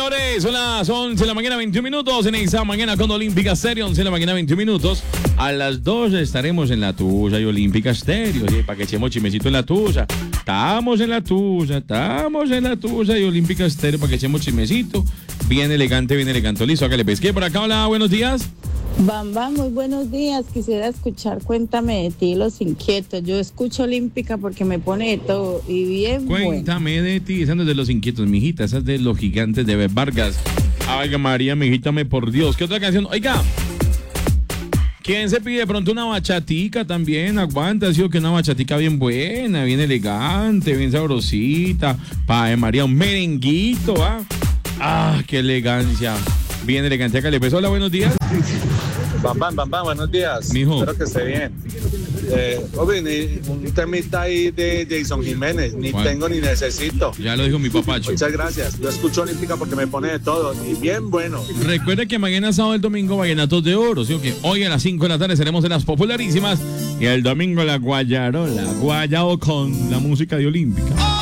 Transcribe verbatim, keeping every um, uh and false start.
señores, son las once de la mañana, veintiún minutos. En esta mañana con Olímpica Stereo, once de la mañana, veintiún minutos. A las dos estaremos en la tuya y Olímpica Stereo, ¿sí? Para que echemos chimecito en la tuya. Estamos en la tuya, estamos en la tuya y Olímpica Stereo para que echemos chimecito. Bien elegante, bien elegante. Listo, hágale pesqué por acá. Hola, buenos días. Bam, bam, muy buenos días. Quisiera escuchar Cuéntame de ti, Los Inquietos. Yo escucho Olímpica porque me pone de todo y bien Cuéntame bueno. de ti. Esa no es de Los Inquietos, mijita. Esa es de Los Gigantes de Vargas. Ay, María, mijítame por Dios. ¿Qué otra canción? Oiga, ¿quién se pide de pronto una bachatica también? Aguanta, ha sido que una bachatica bien buena, bien elegante, bien sabrosita. Pa' María, un merenguito, ¿ah? Ah, qué elegancia. Bien elegante, acá le peso. Hola, buenos días. Bam, bam, bam, bam, buenos días. Mijo. Espero que esté bien. Eh, obvio, ni, un temita ahí de Jason Jiménez, ni ¿Cuál? tengo ni necesito. Ya lo dijo mi papacho. Muchas gracias. Yo escucho Olímpica porque me pone de todo y bien bueno. Recuerda que mañana sábado el domingo Vallenatos de Oro, ¿sí o qué? Hoy a las cinco de la tarde seremos en las popularísimas y el domingo la Guayarola, Guayao con la música de Olímpica.